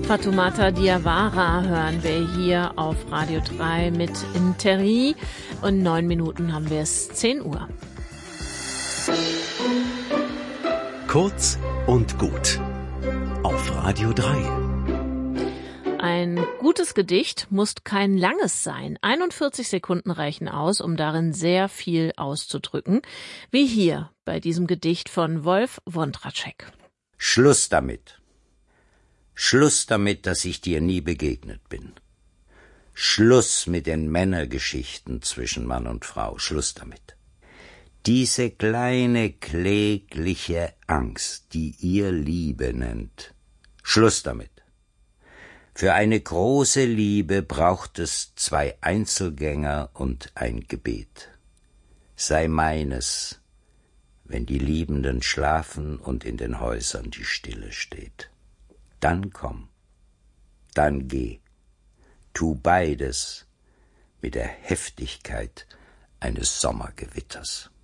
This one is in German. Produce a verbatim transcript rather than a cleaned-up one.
Fatoumata Diawara hören wir hier auf Radio drei mit Interi. Und neun Minuten haben wir es, zehn Uhr. Kurz und gut auf Radio drei. Ein gutes Gedicht muss kein langes sein. einundvierzig Sekunden reichen aus, um darin sehr viel auszudrücken. Wie hier bei diesem Gedicht von Wolf Wondratschek. Schluss damit. Schluss damit, dass ich dir nie begegnet bin. Schluss mit den Männergeschichten zwischen Mann und Frau. Schluss damit. Diese kleine, klägliche Angst, die ihr Liebe nennt. Schluss damit. Für eine große Liebe braucht es zwei Einzelgänger und ein Gebet. Sei meines, wenn die Liebenden schlafen und in den Häusern die Stille steht. Dann komm, dann geh, tu beides mit der Heftigkeit eines Sommergewitters.